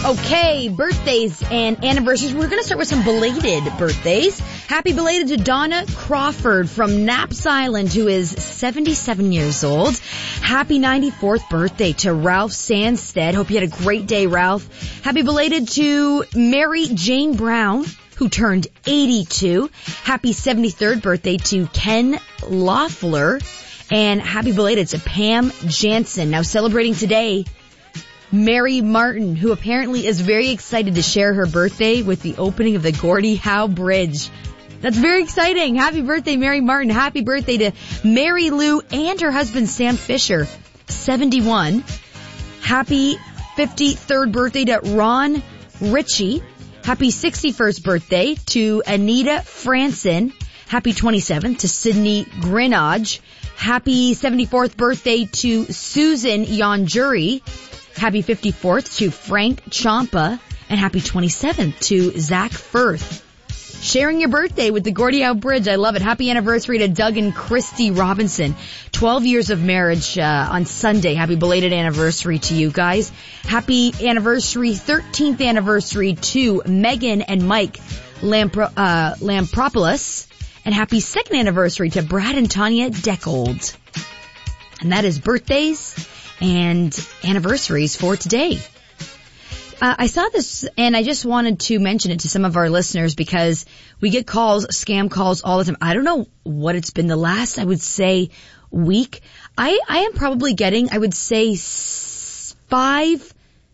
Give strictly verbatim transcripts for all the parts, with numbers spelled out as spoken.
Okay, birthdays and anniversaries. We're going to start with some belated birthdays. Happy belated to Donna Crawford from Naps Island, who is seventy-seven years old. Happy ninety-fourth birthday to Ralph Sandstead. Hope you had a great day, Ralph. Happy belated to Mary Jane Brown, who turned eighty-two. Happy seventy-third birthday to Ken Loeffler. And happy belated to Pam Jansen. Now celebrating today, Mary Martin, who apparently is very excited to share her birthday with the opening of the Gordie Howe Bridge. That's very exciting. Happy birthday, Mary Martin. Happy birthday to Mary Lou and her husband, Sam Fisher, seventy-one. Happy fifty-third birthday to Ron Ritchie. Happy sixty-first birthday to Anita Franson. Happy twenty-seventh to Sydney Grinage. Happy seventy-fourth birthday to Susan Yonjuri. Happy fifty-fourth to Frank Champa. And happy twenty-seventh to Zach Firth. Sharing your birthday with the Gordie Howe Bridge. I love it. Happy anniversary to Doug and Christy Robinson. twelve years of marriage uh, on Sunday. Happy belated anniversary to you guys. Happy anniversary, thirteenth anniversary to Megan and Mike Lampro- uh, Lampropoulos. And happy second anniversary to Brad and Tanya Deckold. And that is birthdays and anniversaries for today. Uh, I saw this and I just wanted to mention it to some of our listeners because we get calls, scam calls all the time. I don't know what it's been the last, I would say, week. I, I am probably getting, I would say, five,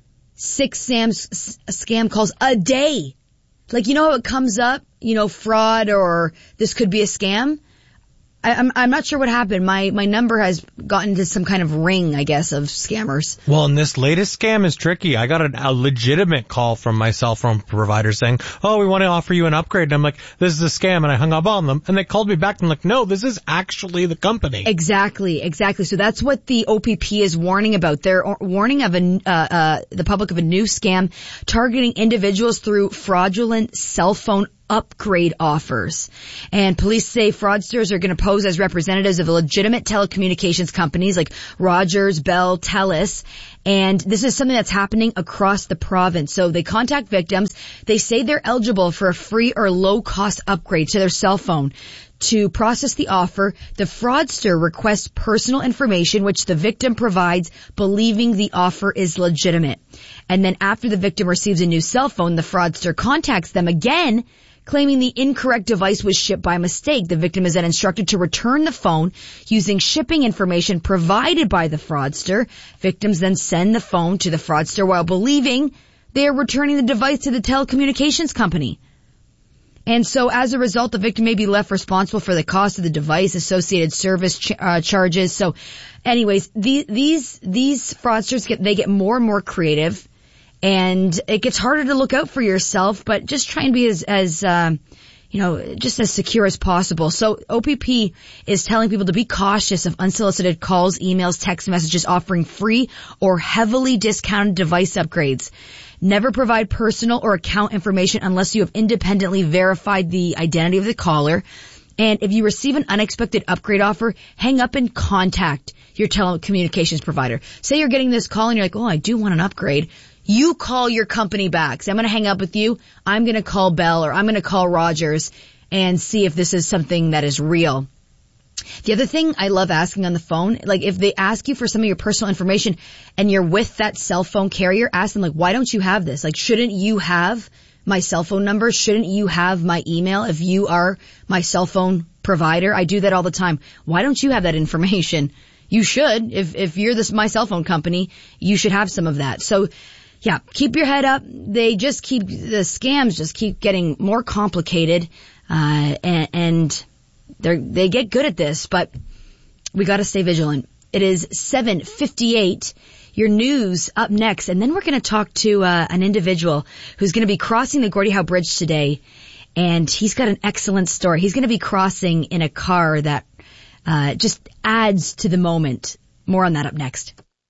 six scam, scam calls a day. Like, you know how it comes up, you know, fraud or this could be a scam? I, I'm, I'm not sure what happened. My, my number has gotten into some kind of ring, I guess, of scammers. Well, and this latest scam is tricky. I got a, a legitimate call from my cell phone provider saying, oh, we want to offer you an upgrade. And I'm like, this is a scam. And I hung up on them. And they called me back and I'm like, no, this is actually the company. Exactly, exactly. So that's what the O P P is warning about. They're warning of a, uh, uh, the public of a new scam targeting individuals through fraudulent cell phone upgrade offers. And police say fraudsters are going to pose as representatives of legitimate telecommunications companies like Rogers, Bell, Telus. And this is something that's happening across the province. So they contact victims. They say they're eligible for a free or low cost upgrade to their cell phone. To process the offer, the fraudster requests personal information which the victim provides, believing the offer is legitimate. And then after the victim receives a new cell phone, the fraudster contacts them again, claiming the incorrect device was shipped by mistake. The victim is then instructed to return the phone using shipping information provided by the fraudster. Victims then send the phone to the fraudster while believing they are returning the device to the telecommunications company. And so as a result, the victim may be left responsible for the cost of the device, associated service ch- uh, charges. So anyways, the, these, these fraudsters get, they get more and more creative. And it gets harder to look out for yourself, but just try and be as, as, um, you know, just as secure as possible. So O P P is telling people to be cautious of unsolicited calls, emails, text messages offering free or heavily discounted device upgrades. Never provide personal or account information unless you have independently verified the identity of the caller. And if you receive an unexpected upgrade offer, hang up and contact your telecommunications provider. Say you're getting this call and you're like, oh, I do want an upgrade. You call your company back. So I'm going to hang up with you. I'm going to call Bell or I'm going to call Rogers and see if this is something that is real. The other thing I love asking on the phone, like if they ask you for some of your personal information and you're with that cell phone carrier, ask them like, why don't you have this? Like, shouldn't you have my cell phone number? Shouldn't you have my email if you are my cell phone provider? I do that all the time. Why don't you have that information? You should. If, if you're this, my cell phone company, you should have some of that. So, yeah, keep your head up. They just keep, the scams just keep getting more complicated, uh, and, and they're, they get good at this, but we gotta stay vigilant. It is seven fifty-eight. Your news up next, and then we're gonna talk to, uh, an individual who's gonna be crossing the Gordie Howe Bridge today, and he's got an excellent story. He's gonna be crossing in a car that, uh, just adds to the moment. More on that up next.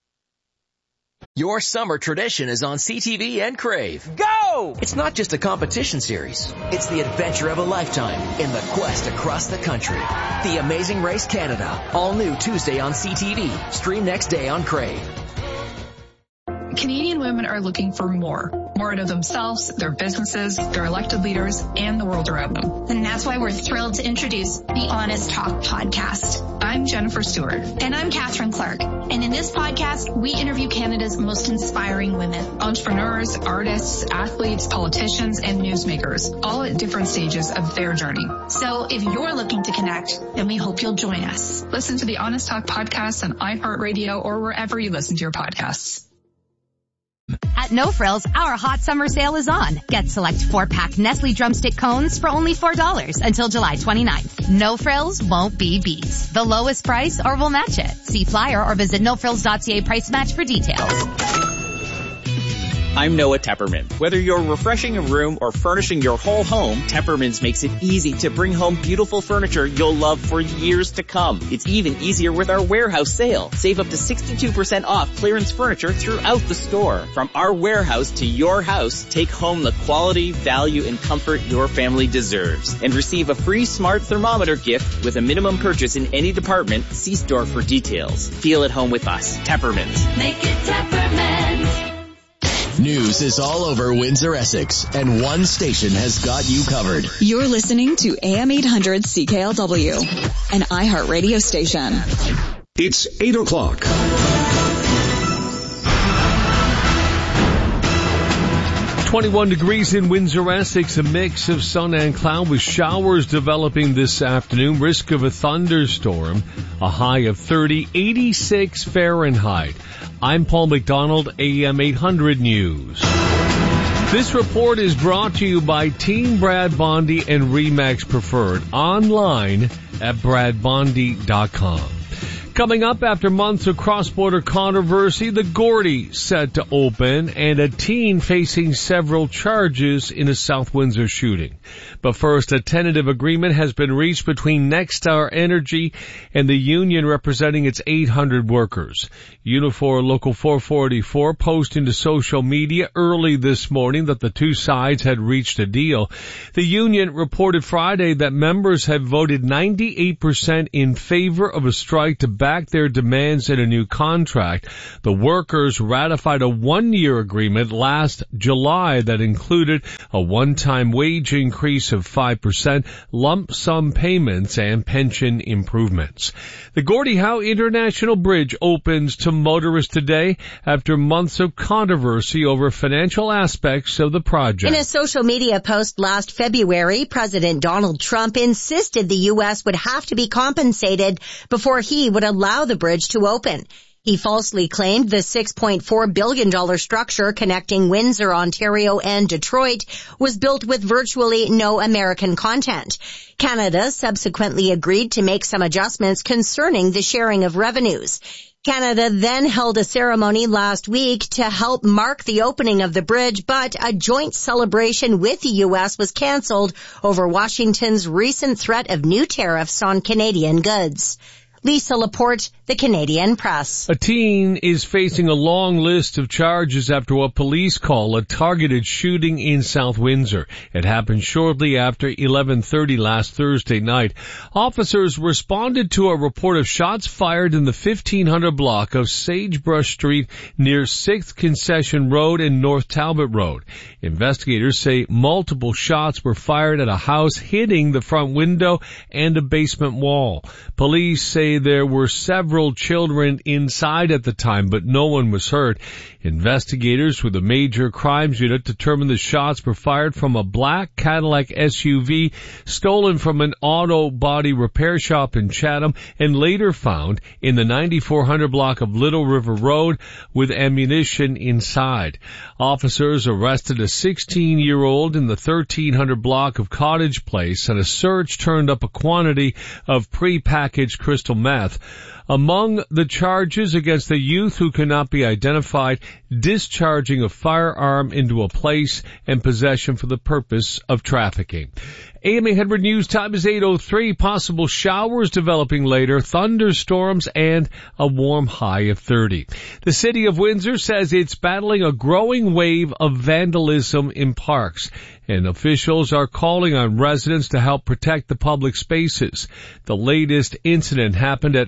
Your summer tradition is on C T V and Crave. Go! It's not just a competition series. It's the adventure of a lifetime in the quest across the country. The Amazing Race Canada. All new Tuesday on C T V. Stream next day on Crave. Canadian women are looking for more. more out of themselves, their businesses, their elected leaders, and the world around them. And that's why we're thrilled to introduce the Honest Talk podcast. I'm Jennifer Stewart. And I'm Catherine Clark. And in this podcast, we interview Canada's most inspiring women. Entrepreneurs, artists, athletes, politicians, and newsmakers, all at different stages of their journey. So if you're looking to connect, then we hope you'll join us. Listen to the Honest Talk podcast on iHeartRadio or wherever you listen to your podcasts. At No Frills, our hot summer sale is on. Get select four-pack Nestle drumstick cones for only four dollars until July twenty-ninth. No Frills won't be beat. The lowest price or we'll match it. See flyer or visit no frills dot c a price match for details. I'm Noah Tepperman. Whether you're refreshing a room or furnishing your whole home, Tepperman's makes it easy to bring home beautiful furniture you'll love for years to come. It's even easier with our warehouse sale. Save up to sixty-two percent off clearance furniture throughout the store. From our warehouse to your house, take home the quality, value, and comfort your family deserves. And receive a free smart thermometer gift with a minimum purchase in any department. See store for details. Feel at home with us. Tepperman's. Make it Tepperman's. News is all over Windsor, Essex, and one station has got you covered. You're listening to A M eight hundred C K L W, an iHeart radio station. It's eight o'clock. twenty-one degrees in Windsor, Essex, a mix of sun and cloud with showers developing this afternoon. Risk of a thunderstorm, a high of thirty, eighty-six Fahrenheit. I'm Paul McDonald, A M eight hundred News. This report is brought to you by Team Brad Bondi and Remax Preferred, online at brad bondi dot com. Coming up, after months of cross-border controversy, the Gordy set to open and a teen facing several charges in a South Windsor shooting. But first, a tentative agreement has been reached between Nexstar Energy and the union representing its eight hundred workers. Unifor Local four forty-four posting to social media early this morning that the two sides had reached a deal. The union reported Friday that members have voted ninety-eight percent in favor of a strike to back their demands in a new contract. The workers ratified a one-year agreement last July that included a one-time wage increase of five percent, lump sum payments, and pension improvements. The Gordie Howe International Bridge opens to motorists today after months of controversy over financial aspects of the project. In a social media post last February, President Donald Trump insisted the U S would have to be compensated before he would allow the bridge to open. He falsely claimed the six point four billion dollars structure connecting Windsor, Ontario, and Detroit was built with virtually no American content. Canada subsequently agreed to make some adjustments concerning the sharing of revenues. Canada then held a ceremony last week to help mark the opening of the bridge, but a joint celebration with the U S was canceled over Washington's recent threat of new tariffs on Canadian goods. Lisa Laporte, The Canadian Press. A teen is facing a long list of charges after what police call a targeted shooting in South Windsor. It happened shortly after eleven thirty last Thursday night. Officers responded to a report of shots fired in the fifteen hundred block of Sagebrush Street near sixth Concession Road and North Talbot Road. Investigators say multiple shots were fired at a house, hitting the front window and a basement wall. Police say there were several children inside at the time, but no one was hurt. Investigators with the Major Crimes Unit determined the shots were fired from a black Cadillac S U V stolen from an auto body repair shop in Chatham and later found in the ninety-four hundred block of Little River Road with ammunition inside. Officers arrested a sixteen-year-old in the thirteen hundred block of Cottage Place, and a search turned up a quantity of pre-packaged crystal meth. Among the charges against the youth who cannot be identified, discharging a firearm into a place and possession for the purpose of trafficking. A M eight hundred News time is eight oh three. Possible showers developing later, thunderstorms, and a warm high of thirty. The city of Windsor says it's battling a growing wave of vandalism in parks, and officials are calling on residents to help protect the public spaces. The latest incident happened at Alton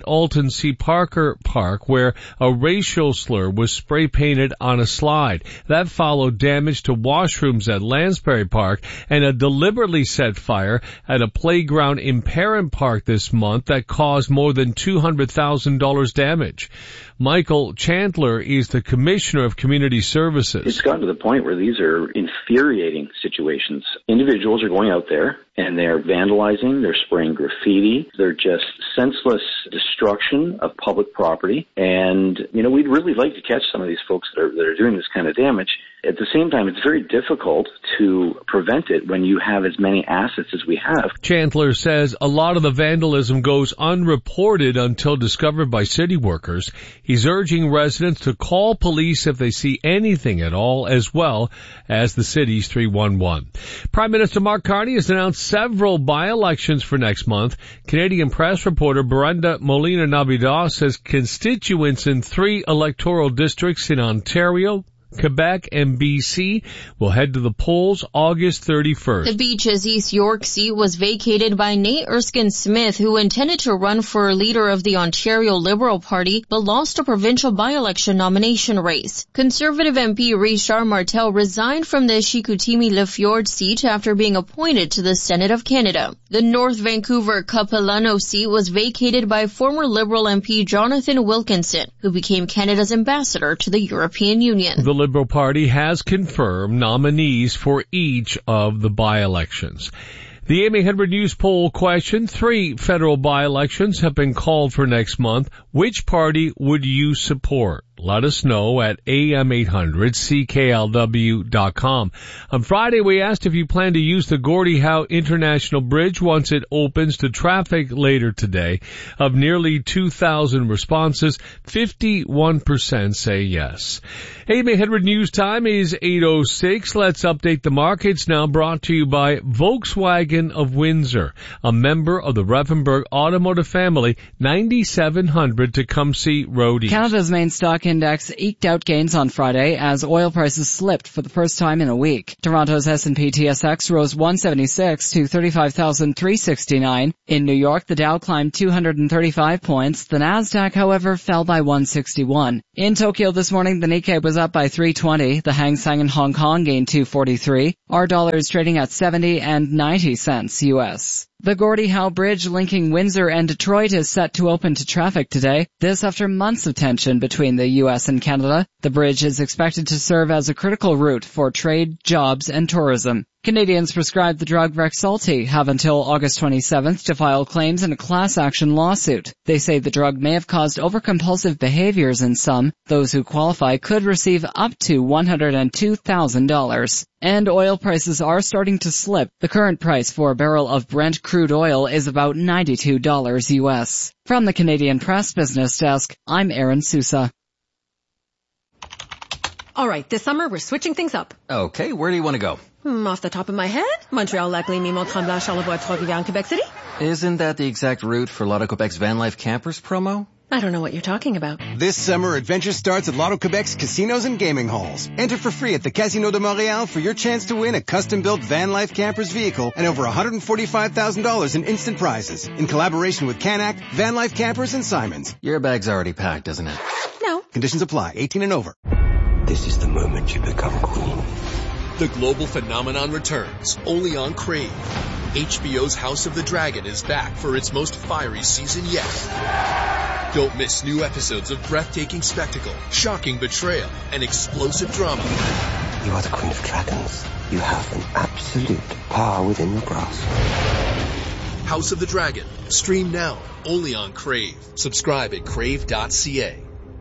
Roland C. Parker Park, where a racial slur was spray painted on a slide. That followed damage to washrooms at Lansbury Park and a deliberately set fire at a playground in Parent Park this month that caused more than two hundred thousand dollars damage. Michael Chandler is the Commissioner of Community Services. It's gotten to the point where these are infuriating situations. Individuals are going out there and they're vandalizing, they're spraying graffiti, they're just senseless destruction of public property. And, you know, we'd really like to catch some of these folks that are, that are doing this kind of damage. At the same time, it's very difficult to prevent it when you have as many assets as we have. Chandler says a lot of the vandalism goes unreported until discovered by city workers. He's urging residents to call police if they see anything at all, as well as the city's three one one. Prime Minister Mark Carney has announced several by-elections for next month. Canadian Press reporter Brenda Molina-Navidad says constituents in three electoral districts in Ontario, Quebec and B C will head to the polls August thirty-first. The Beaches East York seat was vacated by Nate Erskine-Smith, who intended to run for leader of the Ontario Liberal Party, but lost a provincial by-election nomination race. Conservative M P Richard Martel resigned from the Chicoutimi-Le Fjord seat after being appointed to the Senate of Canada. The North Vancouver Capilano seat was vacated by former Liberal M P Jonathan Wilkinson, who became Canada's ambassador to the European Union. The Liberal Party has confirmed nominees for each of the by-elections. The A M eight hundred News poll question, three federal by-elections have been called for next month. Which party would you support? Let us know at A M eight hundred C K L W dot com. On Friday, we asked if you plan to use the Gordie Howe International Bridge once it opens to traffic later today. Of nearly two thousand responses, fifty-one percent say yes. A M eight hundred News time is eight oh six. Let's update the markets now, brought to you by Volkswagen of Windsor, a member of the Reifenberg Automotive family, ninety-seven hundred Tecumseh Road East. Canada's main stock index eked out gains on Friday as oil prices slipped for the first time in a week. Toronto's S and P T S X rose one seventy-six to thirty-five thousand three hundred sixty-nine. In New York, the Dow climbed two hundred thirty-five points. The Nasdaq, however, fell by one sixty-one. In Tokyo this morning, the Nikkei was up by three twenty. The Hang Seng in Hong Kong gained two forty-three. Our dollar is trading at seventy and ninety cents U S. The Gordie Howe Bridge linking Windsor and Detroit is set to open to traffic today. This after months of tension between the U S and Canada. The bridge is expected to serve as a critical route for trade, jobs, and tourism. Canadians prescribed the drug Rexulti have until August twenty-seventh to file claims in a class action lawsuit. They say the drug may have caused overcompulsive behaviors in some. Those who qualify could receive up to one hundred two thousand dollars. And oil prices are starting to slip. The current price for a barrel of Brent crude oil is about ninety-two dollars U S. From the Canadian Press Business Desk, I'm Erin Sousa. All right, this summer we're switching things up. Okay, where do you want to go? Hmm, off the top of my head, Montreal, Lac-Lémy, Mont-Tremblant, Charlevoix, Trois-Rivières, Quebec City. Isn't that the exact route for Lotto Quebec's Van Life Campers promo? I don't know what you're talking about. This summer, adventure starts at Lotto Quebec's casinos and gaming halls. Enter for free at the Casino de Montréal for your chance to win a custom-built Van Life Campers vehicle and over one hundred forty-five thousand dollars in instant prizes. In collaboration with Canac, Van Life Campers, and Simons. Your bag's already packed, isn't it? No. Conditions apply. eighteen and over. This is the moment you become queen. The global phenomenon returns, only on Crave. H B O's House of the Dragon is back for its most fiery season yet. Don't miss new episodes of breathtaking spectacle, shocking betrayal, and explosive drama. You are the Queen of Dragons. You have an absolute power within your grasp. House of the Dragon. Stream now, only on Crave. Subscribe at crave dot c a.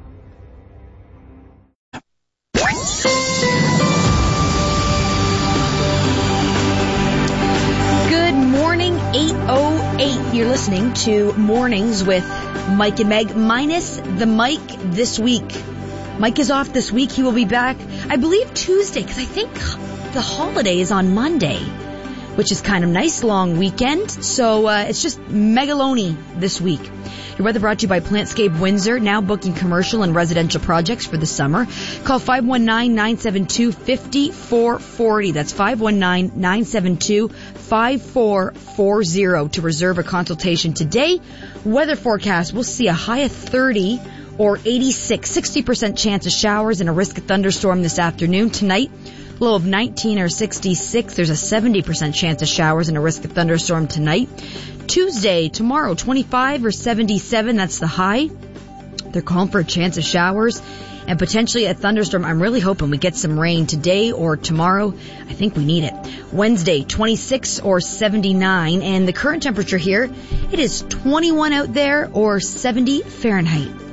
eight oh eight. You're listening to Mornings with Mike and Meg, minus the Mike this week. Mike is off this week. He will be back, I believe, Tuesday, because I think the holiday is on Monday. which is kind of nice, long weekend. So uh, it's just megaloni this week. Your weather brought to you by Plantscape Windsor, now booking commercial and residential projects for the summer. Call five one nine, nine seven two, five four four zero. That's five one nine, nine seven two, five four four zero to reserve a consultation today. Weather forecast, we'll see a high of thirty or eighty-six, sixty percent chance of showers and a risk of thunderstorm this afternoon. Tonight, low of nineteen or sixty-six. There's a seventy percent chance of showers and a risk of thunderstorm tonight. Tuesday, tomorrow, twenty-five or seventy-seven. That's the high. They're calling for a chance of showers and potentially a thunderstorm. I'm really hoping we get some rain today or tomorrow. I think we need it. Wednesday, twenty-six or seventy-nine. And the current temperature here, it is twenty-one out there or seventy Fahrenheit.